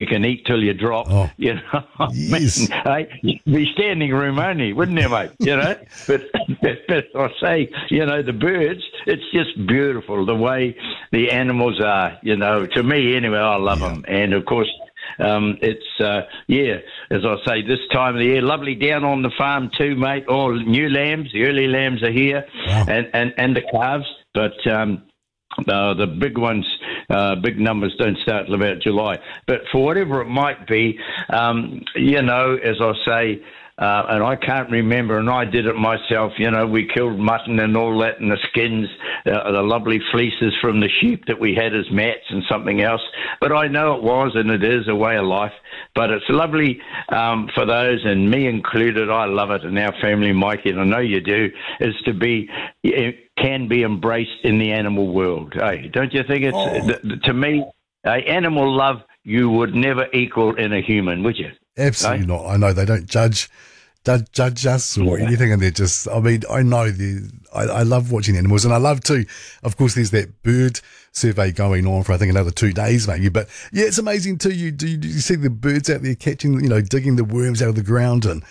can eat till you drop. Oh, You know, yes. you'd be standing room only, wouldn't you, mate? You know, but I say, you know, the birds, it's just beautiful the way the animals are. You know, to me anyway, I love them, and of course. It's as I say, this time of the year, lovely down on the farm too, mate. All new lambs, the early lambs are here, Wow. and the calves. But the big ones, big numbers don't start till about July. But for whatever it might be, you know, as I say. And I can't remember, and I did it myself. You know, we killed mutton and all that, and the skins, the lovely fleeces from the sheep that we had as mats and something else. But I know it was, and it is a way of life. But it's lovely for those, and me included. I love it, and our family, Mikey, and I know you do, is to be can be embraced in the animal world. Hey, don't you think it's to me, animal love you would never equal in a human, would you? Absolutely not. I know they don't judge us or anything, and they're just, I mean, I know I love watching animals, and I love to, of course, there's that bird survey going on for, I think, another 2 days, maybe, but yeah, it's amazing too. Do you see the birds out there catching, you know, digging the worms out of the ground, and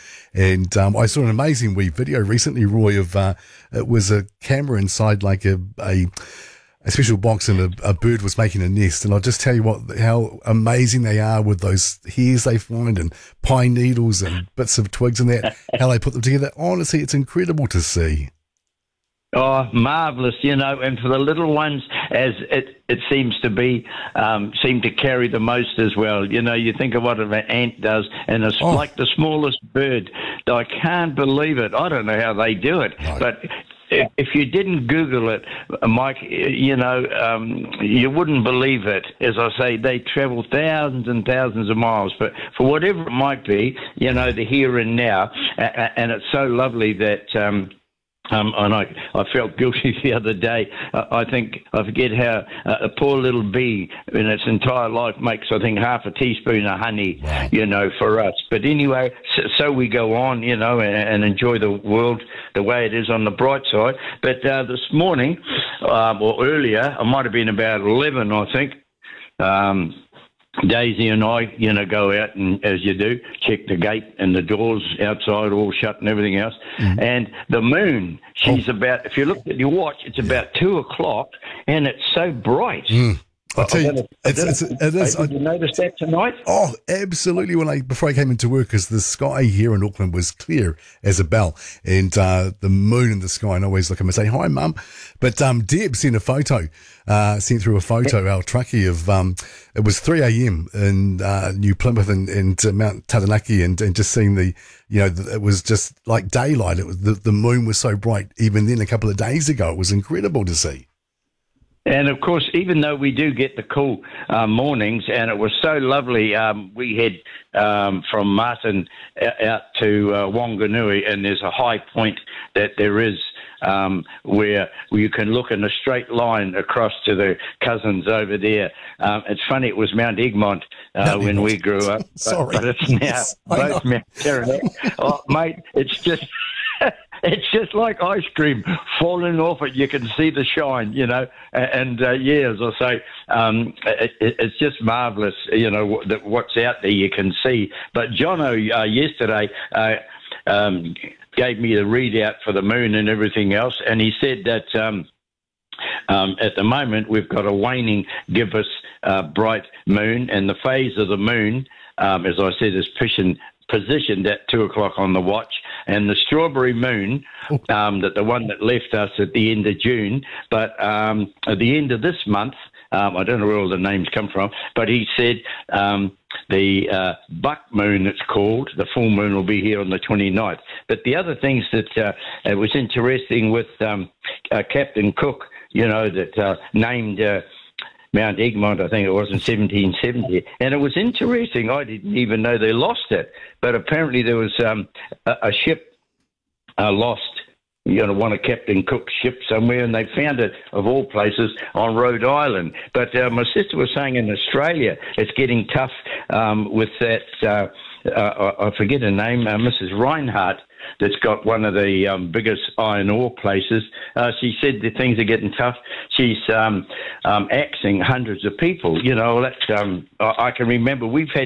I saw an amazing wee video recently, Roy, of, it was a camera inside like a special box, and a bird was making a nest. And I'll just tell you how amazing they are with those hairs they find and pine needles and bits of twigs and that, how they put them together. Honestly, it's incredible to see. Oh, marvellous, you know, and for the little ones, as it seems to be, seem to carry the most as well. You know, you think of what an ant does, and it's like the smallest bird. I can't believe it. I don't know how they do it, No. but if you didn't Google it, Mike, you know, you wouldn't believe it. As I say, they travel thousands and thousands of miles. But for whatever it might be, you know, the here and now. And it's so lovely that... and I felt guilty the other day. I forget how a poor little bee in its entire life makes, I think, half a teaspoon of honey, you know, for us. But anyway, so we go on, you know, and enjoy the world the way it is on the bright side. But this morning, or earlier, I might have been about 11, I think, Daisy and I, you know, go out and, as you do, check the gate and the doors outside all shut and everything else. Mm-hmm. And the moon, she's about, if you look at your watch, it's about 2 o'clock, and it's so bright. Mm. I tell you, it is. Did you notice that tonight? Oh, absolutely. Before I came into work, because the sky here in Auckland was clear as a bell, and the moon in the sky, and I always look at him and say, "Hi, Mum." But Deb sent a photo, our truckie of it was 3 a.m. in New Plymouth and Mount Taranaki, and just seeing the, you know, it was just like daylight. It was the moon was so bright even then a couple of days ago. It was incredible to see. And, of course, even though we do get the cool mornings, and it was so lovely, we had from Martin out to Wanganui, and there's a high point that there is where you can look in a straight line across to the cousins over there. It's funny, it was Mount Egmont when we grew up. Sorry. But it's now Yes, both Mount Taranaki. Oh, mate, it's just... It's just like ice cream falling off it. You can see the shine, you know. And yeah, as I say, it's just marvellous, you know, what's out there you can see. But Jono yesterday gave me the readout for the moon and everything else, and he said that at the moment we've got a waning gibbous bright moon, and the phase of the moon, as I said, is positioned at 2 o'clock on the watch, and the strawberry moon, that the one that left us at the end of June, but at the end of this month, I don't know where all the names come from, but he said the buck moon, it's called, the full moon will be here on the 29th. But the other things that it was interesting with Captain Cook, you know, that named Mount Egmont, I think it was, in 1770. And it was interesting. I didn't even know they lost it. But apparently there was a ship lost, you know, one of Captain Cook's ships somewhere, and they found it, of all places, on Rhode Island. But my sister was saying in Australia it's getting tough with that, I forget her name, Mrs. Reinhardt, that's got one of the biggest iron ore places. She said that things are getting tough. She's axing hundreds of people. You know, that's, I can remember we've had